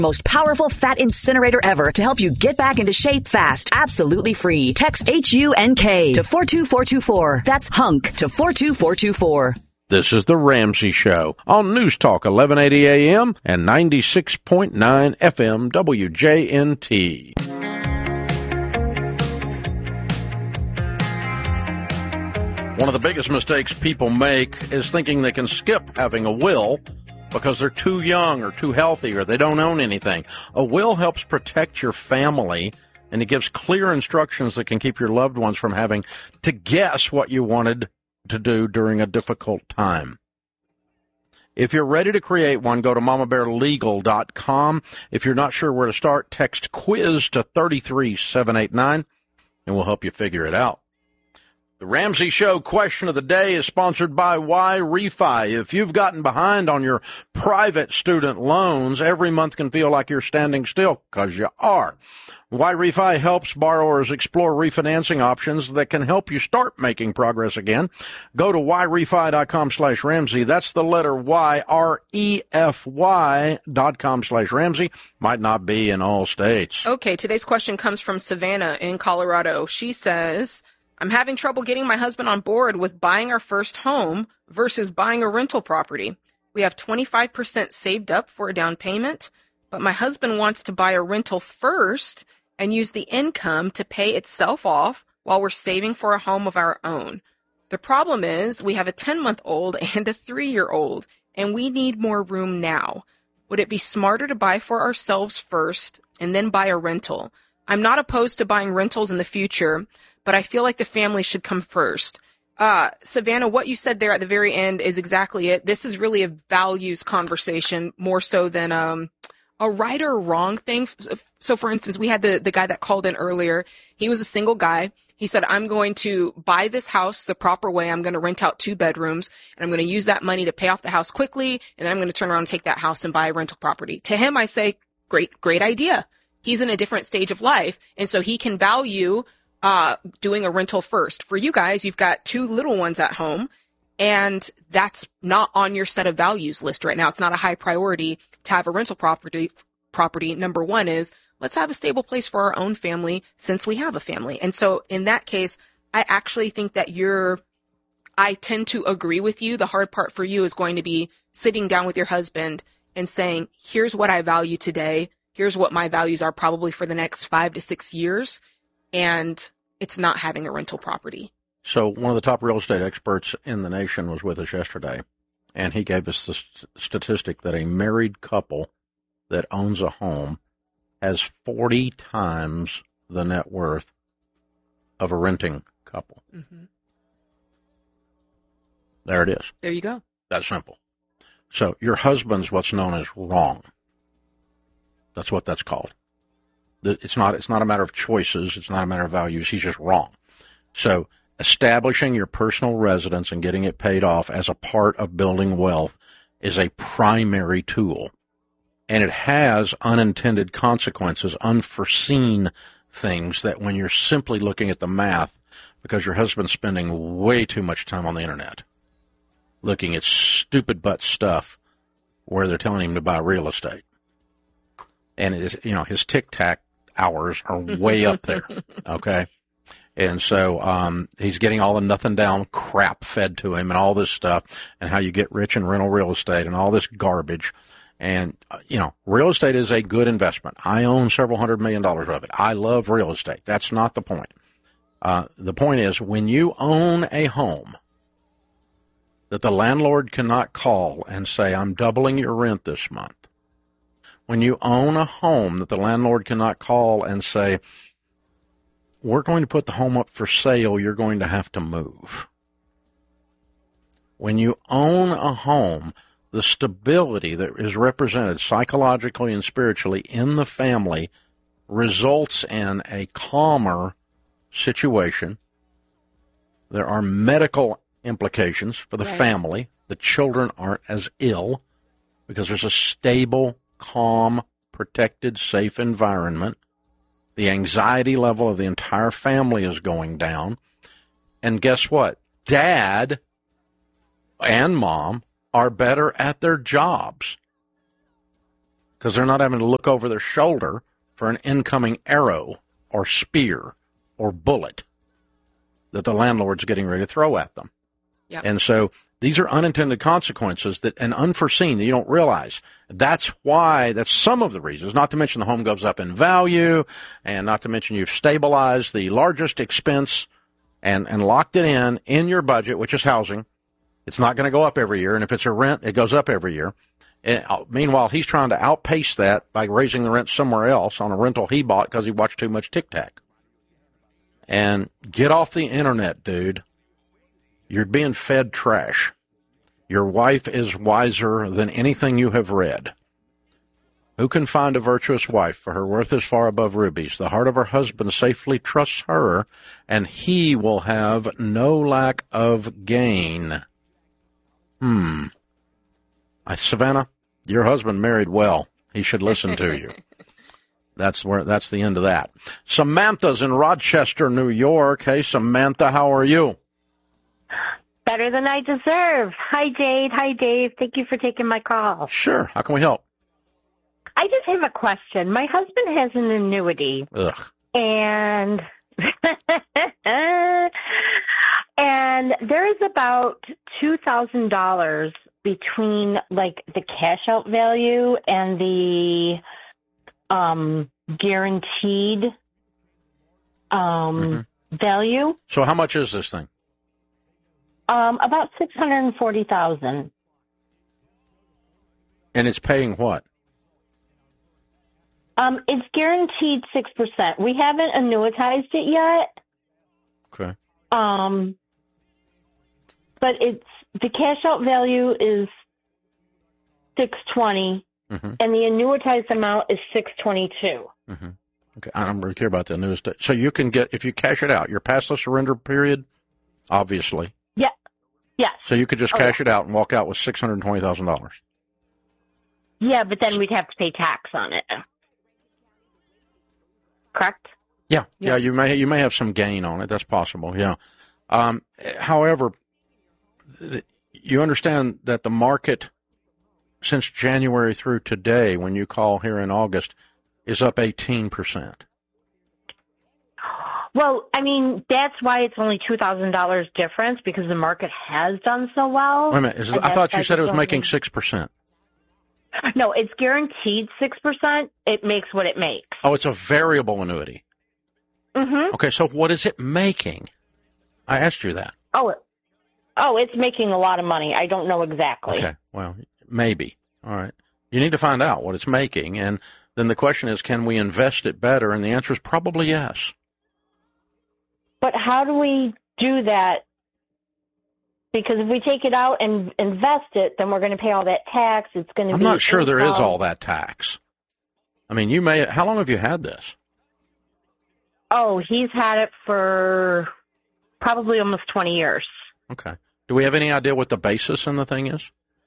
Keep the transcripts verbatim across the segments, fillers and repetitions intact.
Most powerful fat incinerator ever to help you get back into shape fast. Absolutely free. Text H U N K to four two four two four. That's hunk to four two four two four. This is The Ramsey Show on News Talk eleven eighty A M and ninety-six point nine F M W J N T. One of the biggest mistakes people make is thinking they can skip having a will because they're too young or too healthy or they don't own anything. A will helps protect your family, and it gives clear instructions that can keep your loved ones from having to guess what you wanted to do during a difficult time. If you're ready to create one, go to mama bear legal dot com. If you're not sure where to start, text quiz to three three seven eight nine, and we'll help you figure it out. The Ramsey Show question of the day is sponsored by Y-Refi. If you've gotten behind on your private student loans, every month can feel like you're standing still, because you are. Y-Refi helps borrowers explore refinancing options that can help you start making progress again. Go to Y-Refi.com slash Ramsey. That's the letter Y, R E F Y dot com slash Ramsey. Might not be in all states. Okay, today's question comes from Savannah in Colorado. She says, I'm having trouble getting my husband on board with buying our first home versus buying a rental property. We have twenty-five percent saved up for a down payment, but my husband wants to buy a rental first and use the income to pay itself off while we're saving for a home of our own. The problem is we have a ten-month-old and a three-year-old, and we need more room now. Would it be smarter to buy for ourselves first and then buy a rental? I'm not opposed to buying rentals in the future, but I feel like the family should come first. Uh, Savannah, what you said there at the very end is exactly it. This is really a values conversation more so than um, a right or wrong thing. So, for instance, we had the, the guy that called in earlier. He was a single guy. He said, I'm going to buy this house the proper way. I'm going to rent out two bedrooms, and I'm going to use that money to pay off the house quickly, and then I'm going to turn around and take that house and buy a rental property. To him, I say, great, great idea. He's in a different stage of life, and so he can value uh doing a rental first. For you guys, you've got two little ones at home, and that's not on your set of values list right now. It's not a high priority to have a rental property. Property number one is, let's have a stable place for our own family since we have a family. And so in that case, I actually think that you're, I tend to agree with you. The hard part for you is going to be sitting down with your husband and saying, here's what I value today. Here's what my values are probably for the next five to six years. And it's not having a rental property. So one of the top real estate experts in the nation was with us yesterday, and he gave us the st- statistic that a married couple that owns a home has forty times the net worth of a renting couple. Mm-hmm. There it is. There you go. That's simple. So your husband's what's known as wrong. That's what that's called. It's not, it's not a matter of choices. It's not a matter of values. He's just wrong. So establishing your personal residence and getting it paid off as a part of building wealth is a primary tool. And it has unintended consequences, unforeseen things that when you're simply looking at the math, because your husband's spending way too much time on the internet, looking at stupid butt stuff where they're telling him to buy real estate. And it is, you know, his tic-tac hours are way up there, okay? And so um, he's getting all the nothing down crap fed to him and all this stuff and how you get rich in rental real estate and all this garbage. And, uh, you know, real estate is a good investment. I own several hundred million dollars of it. I love real estate. That's not the point. Uh, the point is when you own a home that the landlord cannot call and say, I'm doubling your rent this month. When you own a home that the landlord cannot call and say, we're going to put the home up for sale, you're going to have to move. When you own a home, the stability that is represented psychologically and spiritually in the family results in a calmer situation. There are medical implications for the right. family. The children aren't as ill because there's a stable, calm, protected, safe environment. The anxiety level of the entire family is going down. And guess what? Dad and mom are better at their jobs. because they're not having to look over their shoulder for an incoming arrow or spear or bullet that the landlord's getting ready to throw at them. Yep. And so these are unintended consequences that and unforeseen that you don't realize. That's why, that's some of the reasons, not to mention the home goes up in value, and not to mention you've stabilized the largest expense and, and locked it in in your budget, which is housing. It's not going to go up every year, and if it's a rent, it goes up every year. And, uh, meanwhile, he's trying to outpace that by raising the rent somewhere else on a rental he bought because he watched too much Tic Tac. And get off the internet, dude. You're being fed trash. Your wife is wiser than anything you have read. Who can find a virtuous wife? For her worth is far above rubies. The heart of her husband safely trusts her, and he will have no lack of gain. Hmm. I, Savannah, your husband married well. He should listen to you. That's where. That's the end of that. Samantha's in Rochester, New York. Hey, Samantha, how are you? Better than I deserve. Hi, Jade. Hi, Dave. Thank you for taking my call. Sure. How can we help? I just have a question. My husband has an annuity. Ugh. And and there is about two thousand dollars between, like, the cash-out value and the um, guaranteed um, mm-hmm. value. So how much is this thing? Um, about six hundred forty thousand dollars. And it's paying what? Um, it's guaranteed six percent. We haven't annuitized it yet. Okay. Um, but it's the cash out value is six twenty, mm-hmm. and the annuitized amount is six twenty-two. Mm-hmm. Okay, I don't really care about the newest. So you can get, if you cash it out, you're past the surrender period, obviously. Yeah. Yes. So you could just oh, cash yeah. it out and walk out with six hundred twenty thousand dollars. Yeah, but then we'd have to pay tax on it. Correct? Yeah, yes. yeah. You may you may have some gain on it. That's possible. Yeah. Um, however, you understand that the market since January through today, when you call here in August, is up eighteen percent. Well, I mean, that's why it's only two thousand dollars difference, because the market has done so well. Wait a minute. Is it, I thought you said it was making six percent. No, it's guaranteed six percent. It makes what it makes. Oh, it's a variable annuity. Mm-hmm. Okay, so what is it making? I asked you that. Oh, oh, it's making a lot of money. I don't know exactly. Okay, well, maybe. All right. You need to find out what it's making, and then the question is, can we invest it better? And the answer is probably yes. But how do we do that? Because if we take it out and invest it, then we're going to pay all that tax. It's going to I'm be not sure income. there is all that tax. I mean, you may. How long have you had this? Oh, he's had it for probably almost twenty years. Okay. Do we have any idea what the basis in the thing is?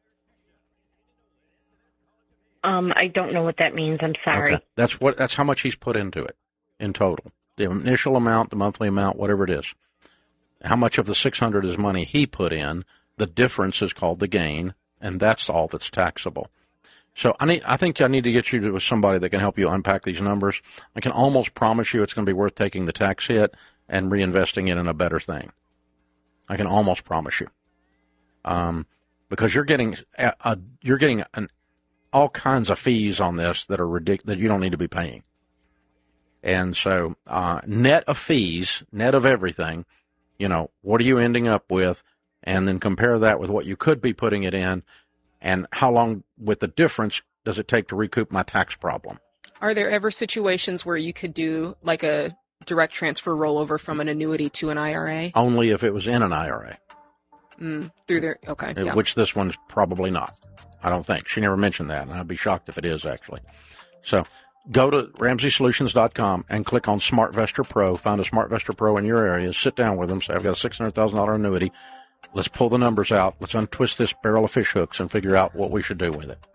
Um, I don't know what that means. I'm sorry. Okay. That's what. That's how much he's put into it in total. The initial amount, the monthly amount, whatever it is. How much of the six hundred is money he put in? The difference is called the gain, and that's all that's taxable. So I need. I think I need to get you to with somebody that can help you unpack these numbers. I can almost promise you it's going to be worth taking the tax hit and reinvesting it in a better thing. I can almost promise you, um, because you're getting a, a, you're getting an, all kinds of fees on this that are ridiculous that you don't need to be paying. And so, uh, net of fees, net of everything, you know, what are you ending up with? And then compare that with what you could be putting it in, and how long with the difference does it take to recoup my tax problem? Are there ever situations where you could do like a direct transfer rollover from an annuity to an I R A? Only if it was in an I R A. Mm, through their, okay. Yeah. Which this one's probably not. I don't think. She never mentioned that, and I'd be shocked if it is, actually. So go to Ramsey Solutions dot com and click on SmartVestor Pro. Find a SmartVestor Pro in your area. Sit down with them. Say, I've got a six hundred thousand dollars annuity. Let's pull the numbers out. Let's untwist this barrel of fish hooks and figure out what we should do with it.